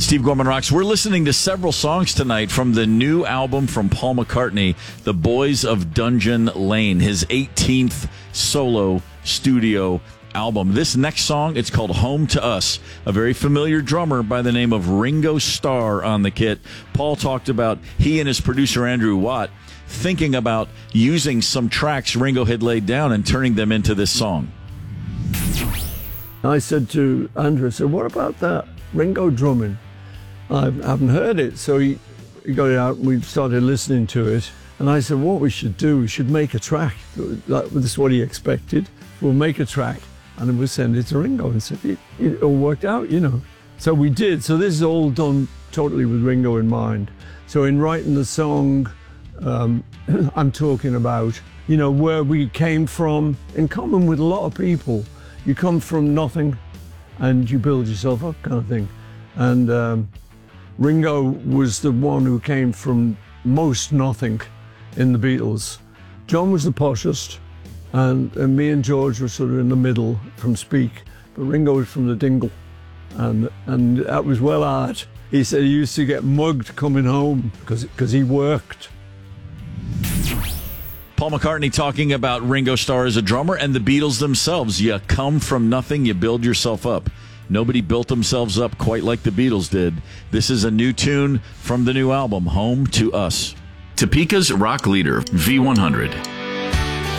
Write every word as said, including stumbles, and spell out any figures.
Steve Gorman Rocks. We're listening to several songs tonight from the new album from Paul McCartney, The Boys of Dungeon Lane, his eighteenth solo studio album. This next song, it's called Home to Us. A very familiar drummer by the name of Ringo Starr on the kit. Paul talked about he and his producer Andrew Watt thinking about using some tracks Ringo had laid down and turning them into this song. I said to Andrew, I said, what about that Ringo drumming? I haven't heard it. So he, he got it out and we started listening to it. And I said, what we should do, we should make a track. Like, this is what he expected. We'll make a track and then we'll send it to Ringo. And said, it, it all worked out, you know. So we did. So this is all done totally with Ringo in mind. So in writing the song, um, I'm talking about, you know, where we came from, in common with a lot of people. You come from nothing and you build yourself up, kind of thing. And um, Ringo was the one who came from most nothing in the Beatles. John was the poshest, and, and me and George were sort of in the middle from Speak, but Ringo was from the Dingle, and and that was well hard. He said he used to get mugged coming home because because he worked. Paul McCartney talking about Ringo Starr as a drummer and the Beatles themselves. You come from nothing, you build yourself up. Nobody built themselves up quite like the Beatles did. This is a new tune from the new album, Home to Us. Topeka's rock leader, V one hundred.